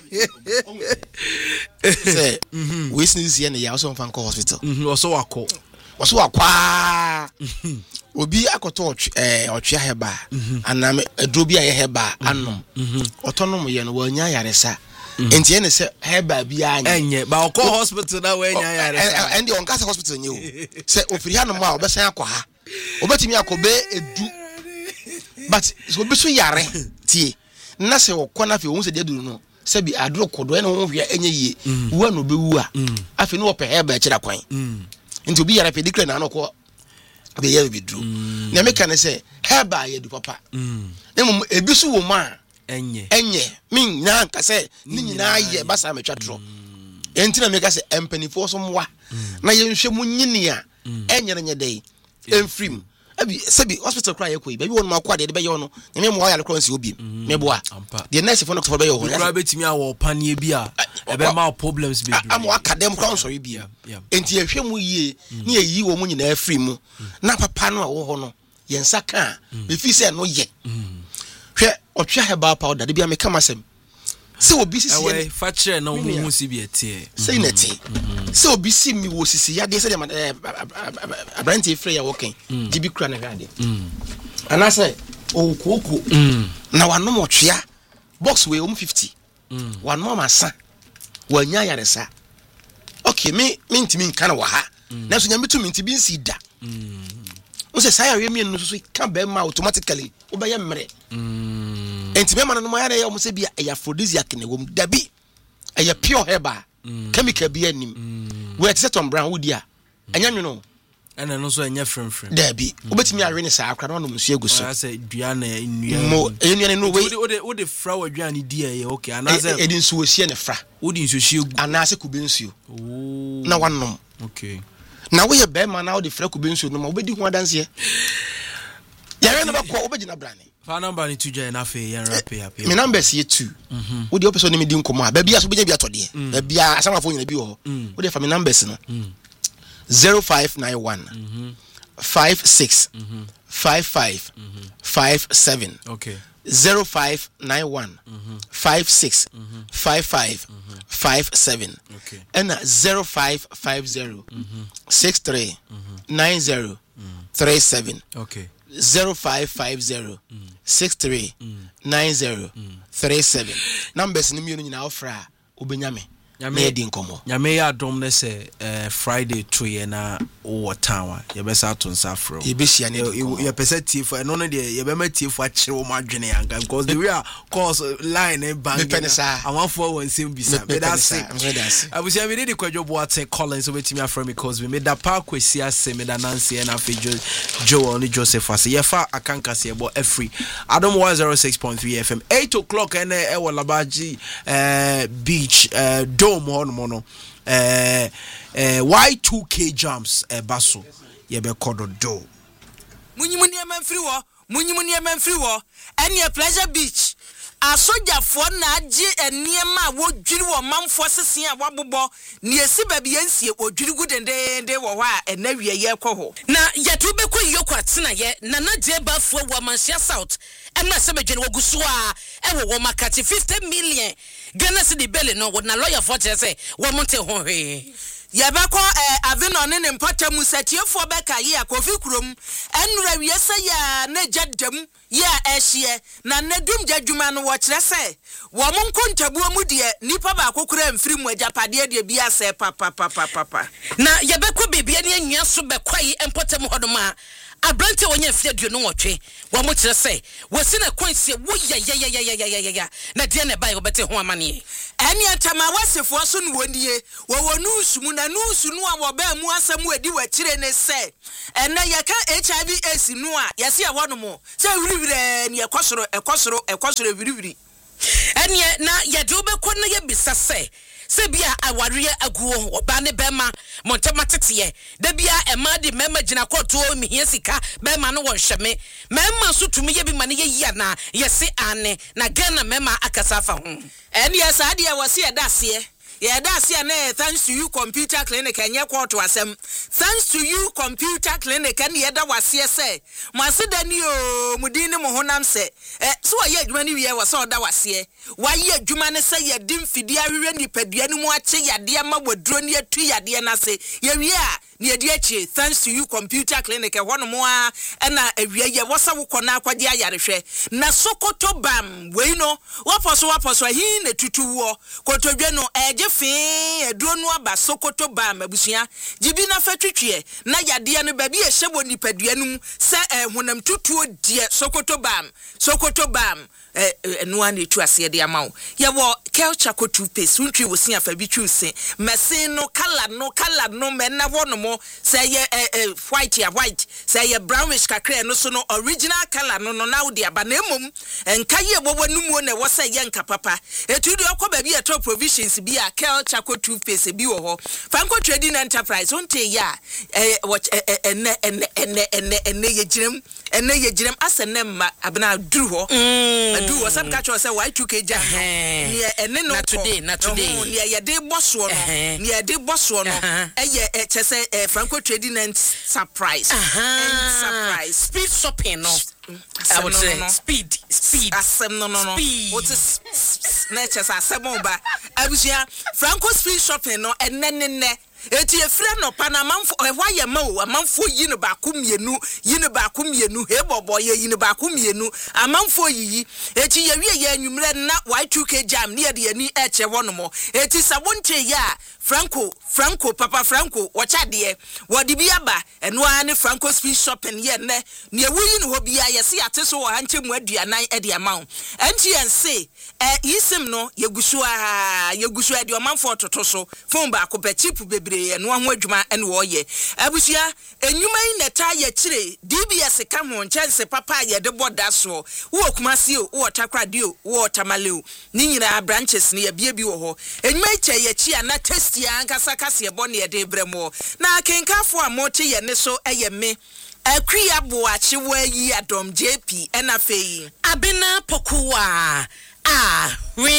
Say, we see this year in the house of Fanco Hospital. Also, a call. Also, a qua. Obi akoto eh otwe heba anam adrobi aye heba anom otonom ye no wanya yaresa enti ene se heba bia anya enye ba okọ hospital na wanya yaresa and on kasa hospital nye o se ofiri hanom a obesan akọ ha obetimi akobe edu but so obi so yare tie na se okọ na fe won se de duru no se bi adro kodo ene won hwe enye yie wo na obewu a afi no ope heba kira kwan enti obi yare pedicure na anoko be ye be dru na me kan say heba ye du papa na mo ebisu wo ma enye enye min na nka say ni nyina ye basa metwa tro enti na me ka say empanifo so mwa na ye nhwe mu nyini a enye nye dey emfrim abi sabi hospital cry ye koi be won ma kwa de be ye no na me mo ya le kronsi obi me boa the nurse for no for be ye ho na betimi awo panie bi a e be ma problems be bi am academ crown so bi enti ye hwe mu yie na ye yi wo mu nyina afri mu na papa no a wo ho no ye nsaka be fi se no ye hwe otwa heba powder de bi am kama sem se obi sisi ye fa kire na wo mu si bi etie se neti se obi si mi wo sisi ya de se de abranti free ya working di bi kura na hade ana say o koko na wanom otwea box we um fifty wanom asa wanya yaresa okay me me ntimi nka na wa ha na so nyame tu me ntibi nsi da o se sai awe me no so ka be ma automatically o be ye mmere enti me ma no mo ya na ye o mo se bia e aphrodisiac ne wom dabi e pure herba chemical bi anim we et set on brown wo dia anya nwono ena no so anya frem frem dabi obetimi awe ne sa akra no mo nsu egu so asa dua na nnua mo enua ne no we wo de wo de fra wa dua ne dia ye okay anaze e din su ohie ne fra wo din su ohie gu anase kube nsuo oh na wanom okay na we ye be ma na wo de fra kube nsuo no ma obedi hu adanse yare no ba ko obegina brane fa number ni tuja na fe yan rap up me number is two mhm wo de opeso ni me di nkomo a ba bia so benya bia tode ba bia asamafo nyina bi ho wo de fa me numbers no zero five nine one five six five five five seven okay zero five nine one five six five five five seven okay and zero five five zero six three nine zero three seven okay zero five five zero six three nine zero three seven numbers ni mi nyina ofra obenyame nyame di nkomo nyame ya dom ne se eh Friday to ye na o town ye be sa to nsafro ye be hia ne ye pese tiefo no no de ye be ma tiefo a kire wo ma dwene yanka because the way a course line e bang amanfo won sim bisa be that say abusia me dey kwadwobo ate Collins obetimi afro me cause we made that park kwesi ase me da Nancy na fejo Joel ni Joseph ase ye fa akanka se bo every Adam one oh six point three F M eight o'clock and e wo labaji eh beach eh dome on mono eh eh Y two K jumps e baso ye be kodo do munyimu ne man free wo munyimu ne man free wo any pleasure beach asojafo na agi eniema wo dwiri wo manfo sesen a wabobo ne esi ba bi yansie odwiri gudendende wo ha enawie ye kwo na yetu be ko yokwa tena ye na na jeba fo wo manhia south emna se bedwene wo guso a e wo wo makati fifty million Ghana city belly no wo na lawyer for say wo monte ho hwe yɛbɛkɔ eh, avino ne ne mpɔtamu sɛtiefo bɛka yi akofi kurom ɛnura wiese ya na gyadam ya ɛhye na nadum gyadwuma no wɔkyerɛ sɛ wɔn nkontabuo mu deɛ nipa ba akokora mfiri mu agyapadeɛ deɛ bi asɛ papa papa papa na yɛbɛkɔ bebia ne anua so bɛkɔ yi mpɔtamu hɔdom a abrante onye fie duonu nwotwe wo mo kire se wo si na kwansie wo ya ya ya ya ya ya ya na de na bai wo bete ho amane eni atama wasefo so no wonnie wo wonu sumu na nu sunu a wo ba mu asam adi wa kire ne se ena yeka H I V AIDS nu a yese ya wono mo se wiriwire ne ekosoro ekosoro ekosoro wiriwiri eni na ye de obekọ na ye bisa se se bia aware aguo oba ne bema montema teteye da bia ema de mema gina koto mi hia sika bema no wonhweme mema so tumi ye bi ma ne ye yia na ye se ane na Ghana mema akasa fa ho eni ya sa de wose ye da se ye da se na thanks to you computer clinic enye koto asem thanks to you computer clinic and ye da wase se mase da ni o mudin ne mo honam se eh so ye adwuma ni wie wase o da wase wa ye adwuma ne se ye dim fidi ahwehwe nipadua ni mu ache yade ma bodro ne atu yade na se ye wie a ne edi achi thanks to you computer clinic e hono mo a na awie ye wasa wokọ na akwade ayarehwe na Sokoto bam we no waposo waposo hi na tutuwo kotodwe no eje fi eduro no aba Sokoto bam abusua jibi na fatwetwe na yade no ba bi e hyebo nipadua no se ehunam tutuo die Sokoto bam Sokoto bam eh eno an etu ase de amawo ye wo culture ko toothpaste untwi wo sia fa bi twuse mesin no color no color no men na wono mo say ye white ya white say ye brownish kakra no so no original color no no na wo de aba na emom enka ye bobo numu na wo say ye nka papa etu de okọ ba bi e top provisions bi a culture ko toothpaste bi wo ho Franco Trading Enterprise onte ya eh ene ene ene ene ene ye girem ene ye girem asenemma abna duru ho do was some catch say why two K jam near ene no today na today near ye dey boss no near dey boss no eh say Franco Trading and surprise and surprise speed shopping no I would say speed speed asem no no no what is nature asem ba abusia Franco speed shopping no enenene eti efre no panamanfo ehwa ye ma o amanfo yi ne ba kumienu yi ne ba kumienu he bobo ye yi ne ba kumienu amanfo yi eti ye wie ye anwumre na Y two K jam ne ye de ani eche wonomo eti sabonche ya Franco Franco Papa Franco wochade wodi bi aba eno ani Franco speed shopping ye ne ne wuyi ne ho bia ye se ate so wo hanche mu aduanan e de amawo enti en se eh yisim no yegusua yegusua de omanfo toto so phone ba ko pe chip bebre eno ho adwuma ene wo ye abusua enwuma yi neta ye kire D B S ka ho nchance papa ye de boda so wo kumase o wo takrade o wo tamaleo ni nyina branches ne ye bia bi wo ho enwuma yi che ye chi ana test ya nkasa kase bo ne ye de bremo na kenkafo a mo che ye ne so eye me akria bo achi wo yi adom J P ena feyi abena pokuwa ah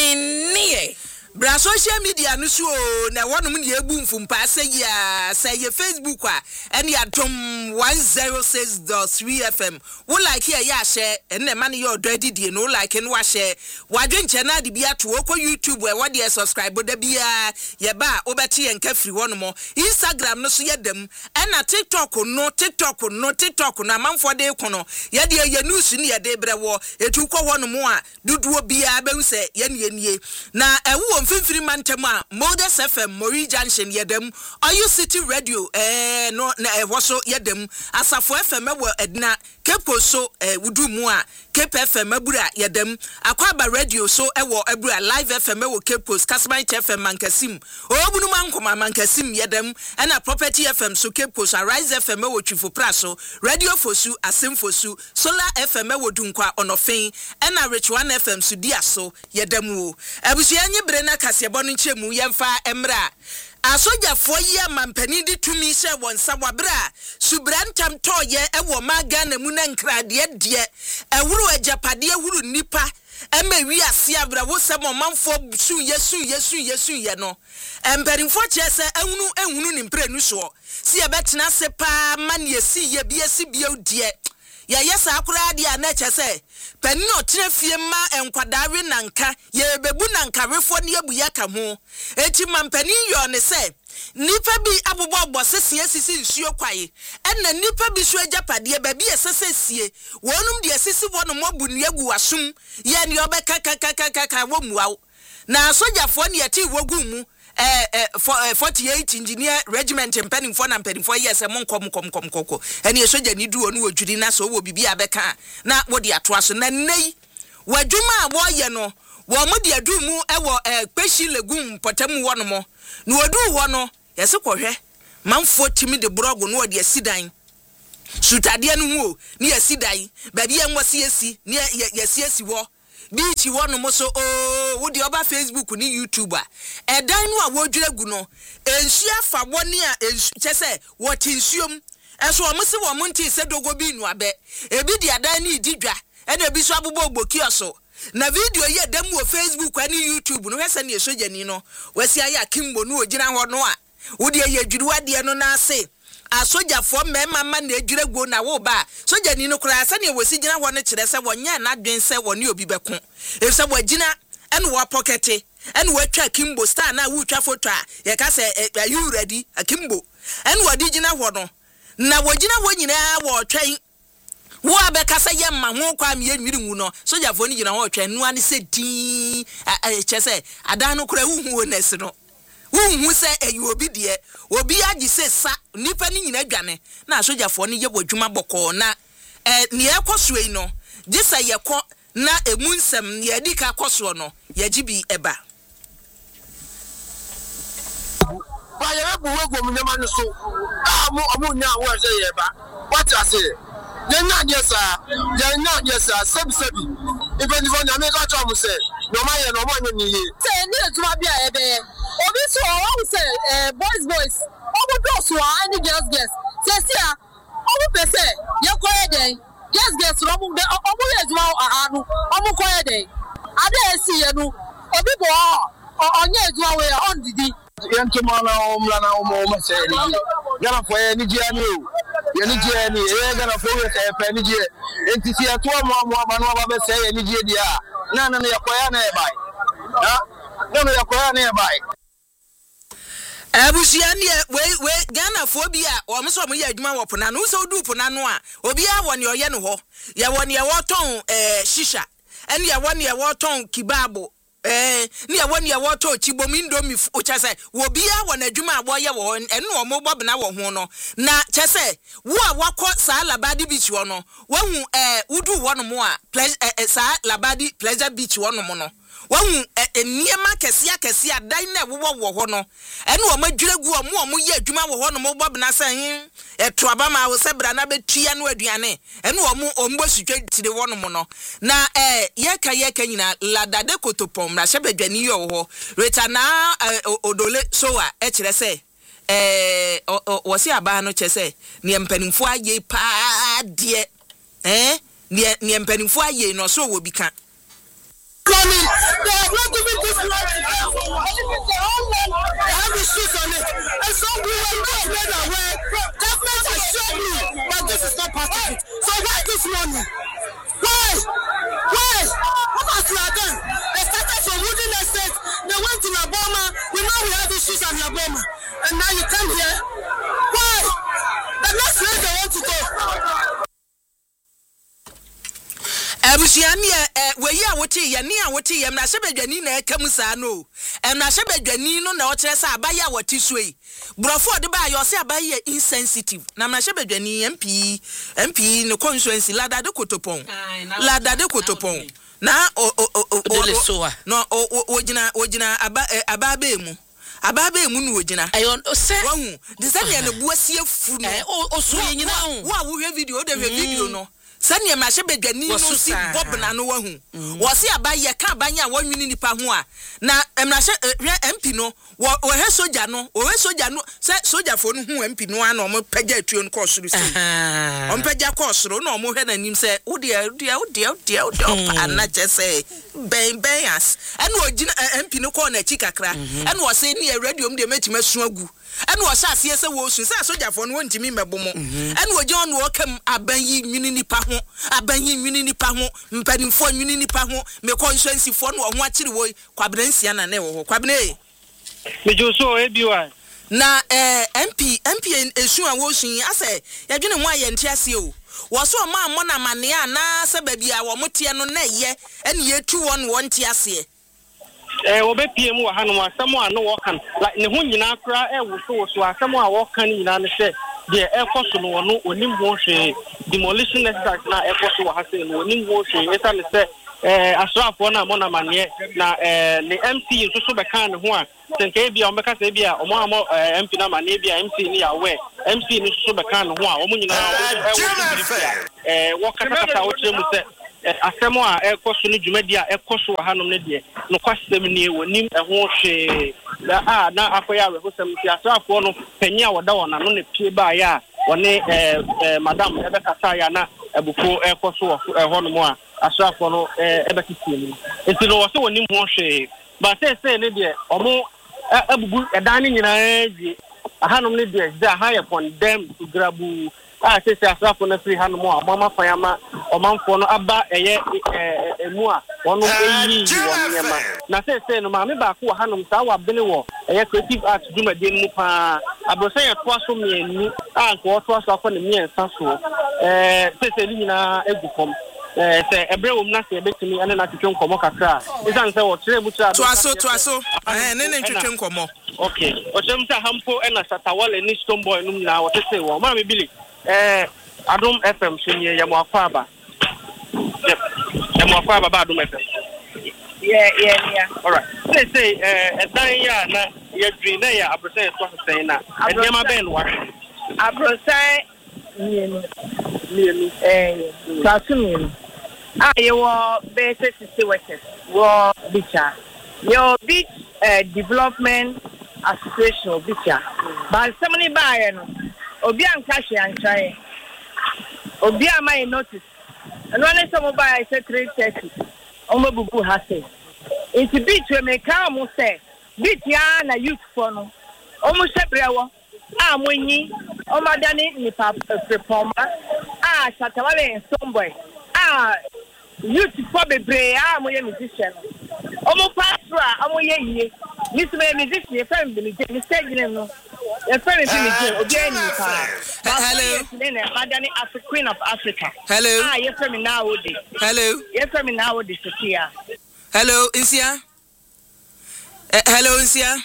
winnie bra social media no so na wonom ne ebu mfumpa say ya say ye Facebook a ene adom one oh six point three F M wo like here ya share ene ma ne your daddy no like no wa share wadwenche na de bia to ko YouTube e wo de subscribe da bia ye ba obeti ye nka firi wonom Instagram no so ye dem ena TikTok no TikTok no TikTok na manfo de kono ye de ye news ne ye de brewo etu ko wonom a duduo bia be hu se ye ne nie na ewo mfimfiri mantema Modest F M Mori Junction yedem Oyo City Radio eh no na ewo so yedem Asafo F M ewo edna Cape so eh wudu mu a Cape F M abura yedem Akwaba Radio so ewo abura Live F M ewo Cape Coast Kasman F M Mankasim obunu mankoma Mankasim yedem na Property F M so Cape Coast Arise F M ewo Twifo Praso Radio Fosu Asim Fosu Solar F M ewo Dunkwa Onofen na Rich One F M so dia so yedem wo abusu anye brena kasebo no nchemu yemfa emra asojafo yi amampani di tumi hye wonsa wabra subrantam toye ewo maga na mu na nkrade de ewuru ajapade ewuru nipa ema wi ase abra wo se momanfo su yesu yesu yesu ye no emperinfo chese ehunu ehunu ni mprenu so si e betena se pa mane esi ye bi esi bi odie ya yesa akura dia na chese penino tena fie ma enkwadare nanka ye bebu nanka refo ne abuya ka ho eti mampani yo ne se nipa bi abobo abosese asisi nsuo kwaye enna nipa bi so agapade ba bi esese sie wonum de asisi wono mobu ne agu asum ye ne obeka kakakaka wo muawo na sojafo ne yeti wogu mu eh eh forty-eight engineer regiment penning for na penning for years e monkom kom kom koko ene ye soja ni duo no wodwiri na so wo bibi abeka na wo de ato aso na nei wadwuma wo ye no wo mo de adu mu e wo kpeshi legum potamu wo no mo na wodu wo no yese kohwe manfo timi de brogo no de asidan sutade no hu ni asidan ba bia nwose esi ni yesi esi wo bichi wono mo so oh wo de oba Facebook ni YouTuber edan no a wodwira gu no ensu afa woni a chese wo tinsuom enso o mse wo monti se dogo bi nu abe ebi de adan ni didwa e na bi so abobo ogboki oso na video ye dem wo Facebook ani YouTube no hese na esoja ni no wasi aya kimbo no ogina ho no a wo de ye adwiri wade no na ase asoja fo mema ma na adwira go na wo ba soja ni no kura asa na wosi gina ho no kire se wonya na dwen se woni obi beko e se wagina ene wo pockete ene wo atwa kimbo star na wo twa photo a ye ka se are you ready akimbo ene wo di gina ho no na wagina wo nyina wo twan wo abeka se ye ma ho kwa me enwiri wu no soja fo ni gina ho twan no ane se din a che se adan no kura hu hu onesi no hu se eyi obi de obi agi se sa nipa ni nyina dwane na sojafo ni ye bodwuma boko na eh ne ekoso yi no gisa ye ko na emunsem ye dika koso no ye gibi eba ba ye bu wego mu nyama no so ah mo mo nya wo se ye ba what I say ye nya yesa ye nya yesa sebi sebi even if na me ka cho mu se no ma ye no mo nyi ni ye se ni etuma bia ye be obi so o say eh boys boys obo do so any girls girls se sia obo pe se ye ko ye den girls girls ro mu be obo ye etuma anu obo ko ye den ade esi ye no obi bo onye etuma we on didi yentuma na omla na omo ma se ni gana fo ye ni je ani o ye ni je ni e gana fo ye se pe ni je enti si ato mo mo ba no ba be se ye ni je dia na na ya ko ya na e bai ha na na ya ko ya na e bai abusia ne we we Ghana fo bi a o mso mo ye adwuma wo pona no so du pona no a obi a woni oye ne ho ye woni ye woton eh shisha ene ye woni ye woton kibabo eh ne ye woni ye woton chibom indomi o chese wo bi a woni adwuma abo ye wo ene o mo bobna wo ho no na chese wo a wakọ sa labadi beach wo no wo hu eh udu wo no mo a sa labadi pleasure beach wo no mo no wahu eniema kese akese adan na wo wo ho no ene o madwiregu o mo o mo ye adwuma wo ho no mo bobna san etroaba ma wo sebra na betua no aduane ene o mo o mbo sutwa tire wo no mo no na eh ye ka ye ka nyina ladade kotopom na hye badwani yo ho reta na odole so a e kire se eh wo se aba no che se ne mpanimfo aye pa de eh ne ne mpanimfo aye no so wo bi ka Mommy, they are not giving this life. They have issues on it. And so we were not made aware. Government has shown me that this is not part of it. So why this money? Why? Why? What has you done? They started from Wooden Estate. They went to Laboma. We know we have issues at Laboma. And now you come here. Why? The next place they want to go. abusiani eh weyi a wote ye ne a wote ye na sebedwani na ekam sa no em na sebedwani no na o kire sa abaye a wote suyi brofo de ba yo se abaye insensitive na na sebedwani M P M P no constituency lada de kotopon lada de kotopon na o o o no o ogina ogina aba aba mu ababa emu no ogina ayo se wahu de se ne na buasie fu no o so ye nyina wo a wo hwe video o de hwe video no sani e ma hye bedwani no si bob na no wahu wo se abaye ka abanya a wonwini nipa ho a na emra hye M P no wo he soja no wo he soja no se soja fo no hu M P no ana o mo pagya atuo no ko soro si o pagya ko soro na o mo hwe na nim se wo de de de de de pa na che se ben ben as ene ogina M P no ko na chi kakra ene wo se ni e radio m de metima su agu ene wo sha se se wo su se soja fo no wontimi mebomo ene wo gye on wo kam aban yi nwini nipa ho ho abanyi nwini nipa ho mpanimfo nwini nipa ho me constituency fo no ho akiri wo kwabransia na ne wo ho kwabne me joso ebiwa na eh M P M P esu a wo sun ase ya dwene ho aye ntiase o wo so ma mo na mane a na se ba bia wo motie no na ye ene ye tu won won tiase eh wo be pie mu wa hanu asemo a no wo kan like ne ho nyina kra e wo so so asemo a wo kan nyina ne se de e koso no no onim ho hwe demolition extract na e koso wa hase no onim ho hwe esa ne se eh asrafo na mo na mane na eh ne M C so so be kan ne ho a senke bia o be ka se bia o mo amo M P na mane bia M C ni ya we M C ni so be kan ne ho a o mo nyina eh wo kata kata wo kire mu se asemo a ekoso ni dwumadi a ekoso wa hanom ne de no kwasem ni wonim eho hwe a na akoya we hosem ti asrafo no panyi a woda wona no ne pie ba ya woni eh madam ebe kasa ya na ebuko ekoso eho no mo a asrafo no ebe kitie ni enti no wo se wonim ho hwe ba se se ne de omo abubu edan ni nyina ji hanom ne de za ha ye condemn to grabu ah se se asrafo na free hanom a mama fanyama omanfo no aba eye emu a wono eyi won yema na se se no ma me ba ko hanom sa wa bene wo eye creative art dwumade mu pa abrosan ye to aso mienu a ko to aso akọ ne miensa so eh se se ni nyina egukom eh se ebre wo na se betimi ene na twetwe nkomo kakra isan se wo kire mu kira to aso to aso eh ne ne twetwe nkomo okay o tem sa hampo ena satawale ni stone boy num nyina wo tese wo ma me bili eh Adom F M sunye ya mwafaba. Yep. Ya mwafaba ba Adom F M. Yeah, yeah, yeah. All right. Say say eh edan ya na ya dream na ya abrosan so say na. E ma ben wa. Abrosan mienu. Mienu. Eh, tasumi. Ah, you were basic workers. Wo bicha. Your beach uh, development association bicha. But somebody buy no. Obi anka hwe anchae. Obi ama notice. And when some mobile say three thirty. Omo bubu ha say. It beat we make am say. Beat ya na youth for no. Omo sebrewo. Ah monyi. Omo dani ni pa prepoma. Ah Shatawale Stoneboy. Ah youth for bebre ah mo ye musician. Omo pastor omo ye ye. Miss me musician friend bi ni stage no. Your friend is in Obi hello. Madani Africa, Queen of Africa. Hello. Ah, yes, from now, Odi. Hello. Yes, from now, Odi, Sophia. Hello, Insia. Uh, hello, Insia.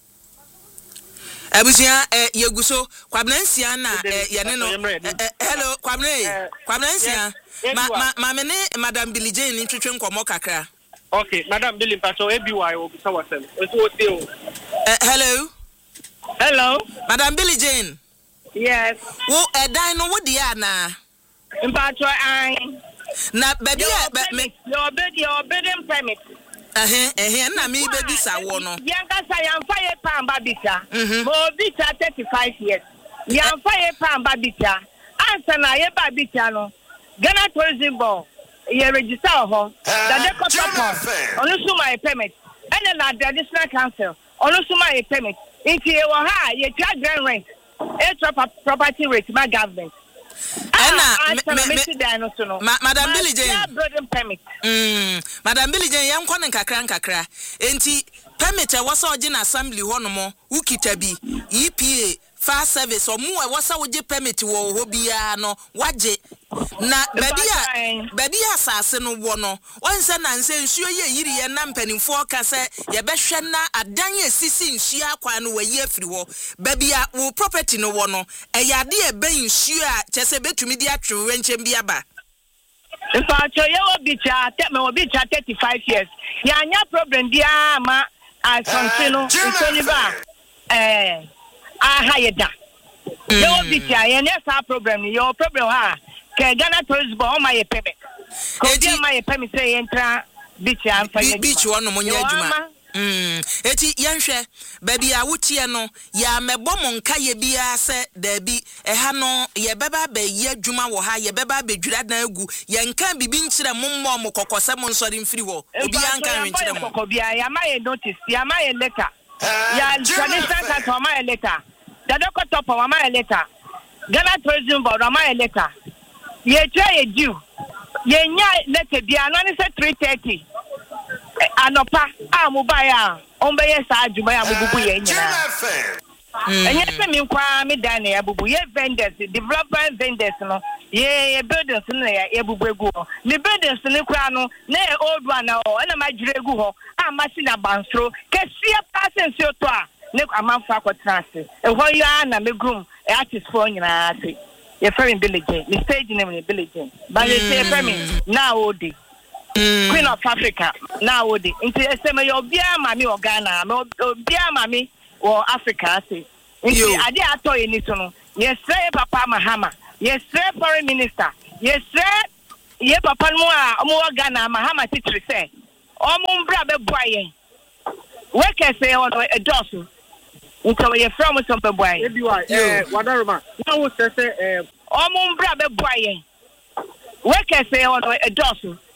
Abusia, eh, Yeguso, Kwabnensia na, eh, Yaneno. Hello, Kwabne, Kwabnensia. Ma, ma, ma, mene, Madam Billy Jane, introduction kwa Mokakra. Okay, Madam Billy, Paso, A B Y, or Sawasem. Hello. Hello, Madam Billy Jane. Yes. Wo e dan no wo dia na. Mpacho ai. Na baby e your bed your bidding permit. Eh eh na me baby sa wo no. Yanka sa yamfa ye pamba bita. Mo bita thirty-five years. Yamfa ye pamba bita. Ansa na ye ba bita no. Ghana Tourism Board ye register ho. Da de copy. Onu suma ye permit. And na traditional council. Onu suma ye permit. Inti e wa ha ye charge grand rent e property rate my government ana ma Madam Billy Jane building permit mm Madam Billy Jane yan kono nkakra nkakra enti permit e wasa oje na assembly ho no mo ukita bi E P A fire service o mu e wasa oje permit wo ho bia no waje na baby a baby asase no wo no onse na nse nsuo ye yiri ye na mpanimfo ka se ye behwe na adan esisi nsuo akwa no wayi afiri ho baby a wo property no wo no e yade e ben nsuo a chese betumi di atwe nche bia ba Mpacho ye obi cha te me obi cha thirty-five years ya anya problem dia ma asonse no nsoni ba eh aha ye da ye obi cha ye ne sa problem ye problem ha ke Ghana Tourism Board my permit ko dia my permit say enter beach am fa ye beach wono mo nya adwuma mm eti yanhwe baby a wutie no ya mebo mo nka ye bia se da bi e ha no ye beba ba ye adwuma wo ha ye beba ba dwira dan agu ye nka bibi nkire mo mo mo kokose mo nsori mfiri ho obi anka nkire mo kokobia ya ma ye notice ya ma ye letter ya traditional council ma ye letter da doko top ma ye letter Ghana Tourism Board ma ye letter ye try ye do ye nya letter bia no say three thirty anopa a mo ba ya on be ye sa adwuma ya mo bubu ye nyina enye se mi kwa me dan na ya bubu ye vendors developer vendors no ye ye buildings no ya ye bubu egu ho me buildings no kwa no na ye old one na o na ma jire egu ho a ma si na bansro kesia pasen si oto a ne amanfa akotra ase e ho ya na me grum e artist for nyina ase ye ferry village me stage name in village but ye say ferry na odi Queen of Africa na odi nti ese me yo bia ma me o Ghana me bia ma me o Africa ase nti ade ato ye ni so no ye say papa Mahama ye say foreign minister ye say ye papa no a mo Ghana Mahama titiri say o mo mbra be boa yen we ke say o no edoso nti ye from some be boa yen eh wadaruma na wo say say eh o mo mbra be boa yen we ke say o no edoso